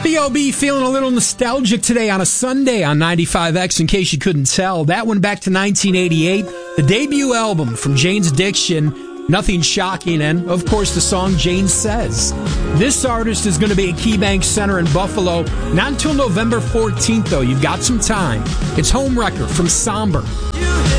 B.O.B. feeling a little nostalgic today on a Sunday on 95X, in case you couldn't tell. That one back to 1988, the debut album from Jane's Addiction, Nothing Shocking, and, of course, the song Jane Says. This artist is going to be at KeyBank Center in Buffalo, not until November 14th, though. You've got some time. It's Home Wrecker from Somber.